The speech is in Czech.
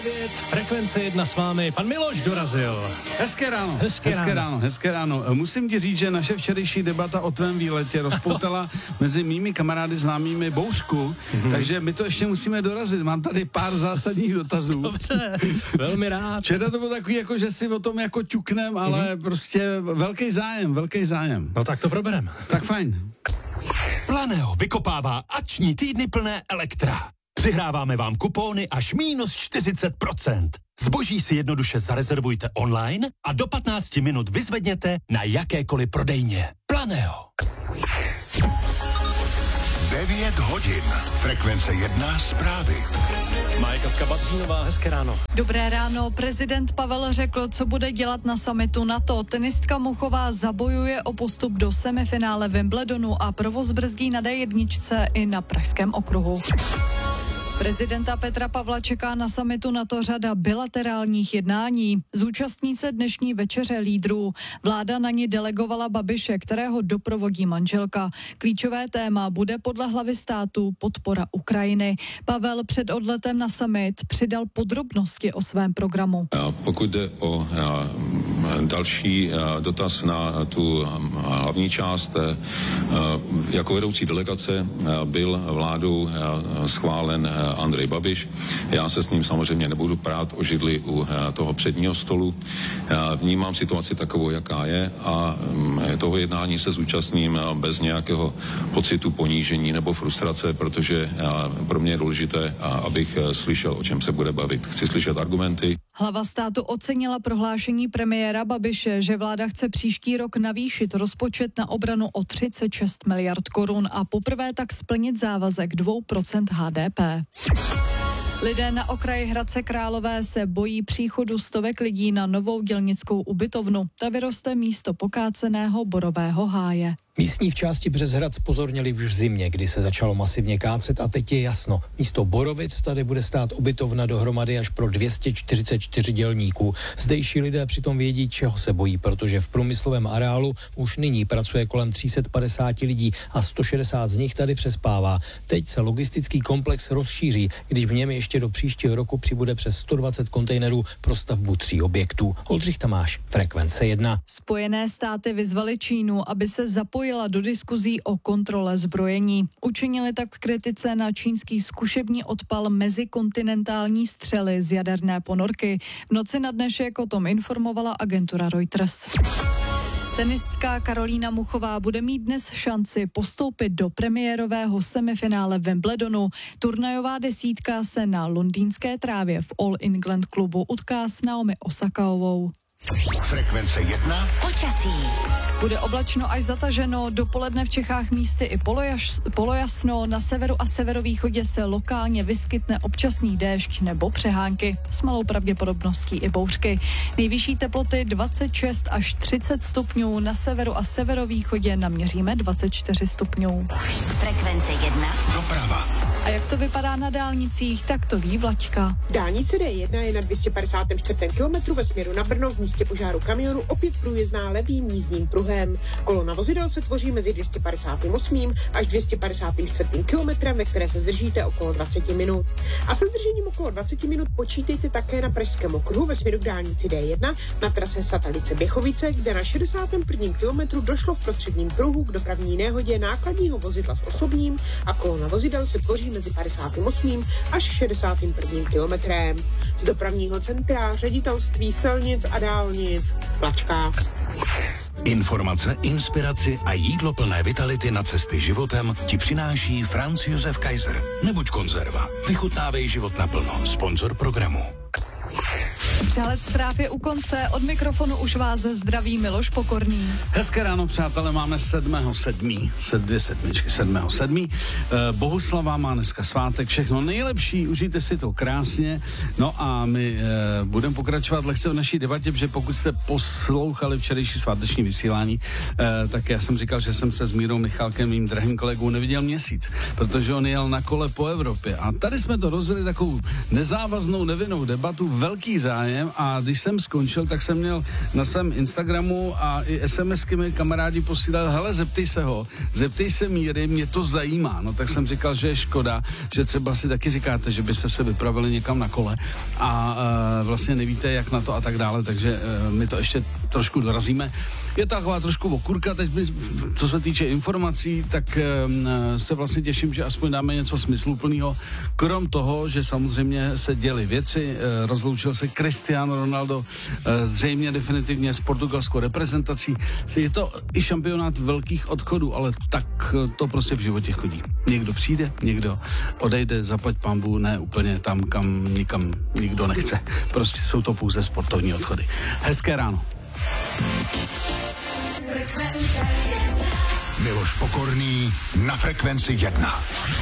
Frekvence 1 s vámi, pan Miloš dorazil. Hezké ráno. Musím ti říct, že naše včerejší debata o tvém výletě rozpoutala mezi mými kamarády známými bouřku, takže my to ještě musíme dorazit. Mám tady pár zásadních dotazů. Dobře, velmi rád. Včera to bylo takový, jako že si o tom jako ťuknem, ale prostě velký zájem. No tak to proberem. Tak fajn. Planeo vykopává akční týdny plné elektra. Přihráváme vám kupóny až minus 40%. Zboží si jednoduše zarezervujte online a do 15 minut vyzvedněte na jakékoliv prodejně. Planeo. 9 hodin. Frekvence 1 zprávy. Majka Bacínová, hezké ráno. Dobré ráno. Prezident Pavel řekl, co bude dělat na summitu NATO. Tenistka Muchová zabojuje o postup do semifinále Wimbledonu a provoz brzdí na D1 i na Pražském okruhu. Prezidenta Petra Pavla čeká na summitu NATO řada bilaterálních jednání. Zúčastní se dnešní večeře lídrů. Vláda na ní delegovala Babiše, kterého doprovodí manželka. Klíčové téma bude podle hlavy státu podpora Ukrajiny. Pavel před odletem na summit přidal podrobnosti o svém programu. Pokud jde o další dotaz na tu hlavní část, jako vedoucí delegace byl vládou schválen Andrej Babiš. Já se s ním samozřejmě nebudu prát o židli u toho předního stolu. Vnímám situaci takovou, jaká je, a toho jednání se zúčastním bez nějakého pocitu ponížení nebo frustrace, protože pro mě je důležité, abych slyšel, o čem se bude bavit. Chci slyšet argumenty. Hlava státu ocenila prohlášení premiéra Babiše, že vláda chce příští rok navýšit rozpočet na obranu o 36 miliard korun a poprvé tak splnit závazek 2% HDP. Lidé na okraji Hradce Králové se bojí příchodu stovek lidí na novou dělnickou ubytovnu. Ta vyroste místo pokáceného borového háje. Místní v části Březhrad zpozorněli už v zimě, kdy se začalo masivně kácet, a teď je jasno. Místo borovic tady bude stát ubytovna dohromady až pro 244 dělníků. Zdejší lidé přitom vědí, čeho se bojí, protože v průmyslovém areálu už nyní pracuje kolem 350 lidí a 160 z nich tady přespává. Teď se logistický komplex rozšíří, když v něm ještě do příštího roku přibude přes 120 kontejnerů pro stavbu 3 objektů. Oldřich Tamáš, Frekvence 1. Spojené státy vyzvaly Čínu, aby se zapojila do diskuzí o kontrole zbrojení. Učinili tak v kritice na čínský zkušební odpal mezikontinentální střely z jaderné ponorky. V noci na dnešek o tom informovala agentura Reuters. Tenistka Karolína Muchová bude mít dnes šanci postoupit do premiérového semifinále Wimbledonu. Turnajová desítka se na londýnské trávě v All England klubu utká s Naomi Osakaovou. Frekvence 1. Počasí. Bude oblačno až zataženo, dopoledne v Čechách místy i polojasno, na severu a severovýchodě se lokálně vyskytne občasný déšť nebo přehánky s malou pravděpodobností i bouřky. Nejvyšší teploty 26 až 30 stupňů, na severu a severovýchodě naměříme 24 stupňů. Frekvence 1. Doprava. A jak to vypadá na dálnicích, tak to ví Vlaďka. Dálnice D1 je na 254. kilometru ve směru na Brno v místě požáru kamionu opět průjezdná levým jízdním pruhem. Kolona vozidel se tvoří mezi 258. až 254. kilometrem, ve které se zdržíte okolo 20 minut. A se zdržením okolo 20 minut počítejte také na Pražském okruhu ve směru k dálnici D1 na trase Satalice Běchovice, kde na 61. kilometru došlo v prostředním pruhu k dopravní nehodě nákladního vozidla s osobním a kolona vozidel se tvoří mezi 58. až 61. kilometrem. Z dopravního centra Ředitelství silnic a dálnic Vlačka. Informace, inspiraci a jídlo plné vitality na cesty životem ti přináší Franz Josef Kaiser. Nebuď konzerva. Vychutnávej život naplno. Sponzor programu. Přehled zpráv je u konce. Od mikrofonu už vás zdraví Miloš Pokorný. Hezké ráno, přátelé, máme 7.7. Bohuslava má dneska svátek, všechno nejlepší, užijte si to krásně. No a my budeme pokračovat lehce v naší debatě, protože pokud jste poslouchali včerejší sváteční vysílání, tak já jsem říkal, že jsem se s Mírou Michálkem, mým drahým kolegou, neviděl měsíc, protože on jel na kole po Evropě. A tady jsme to rozjeli takovou nezávaznou, nevinnou debatu, velký zájem. něm a když jsem skončil, tak jsem měl na svém Instagramu a i SMSky mi kamarádi posílali, hele, zeptej se Míry, mě to zajímá. No tak jsem říkal, že je škoda, že třeba si taky říkáte, že byste se vypravili někam na kole a vlastně nevíte, jak na to a tak dále, takže my to ještě trošku dorazíme. Je to taková trošku okurka, teď co se týče informací, tak se vlastně těším, že aspoň dáme něco smysluplného. Krom toho, že samozřejmě se děly věci, rozloučil se Cristiano Ronaldo zřejmě definitivně s portugalskou reprezentací. Je to i šampionát velkých odchodů, ale tak to prostě v životě chodí. Někdo přijde, někdo odejde, zaplať pambu, ne úplně tam, kam nikam nikdo nechce. Prostě jsou to pouze sportovní odchody. Hezké ráno. Miloš Pokorný na Frekvenci 1.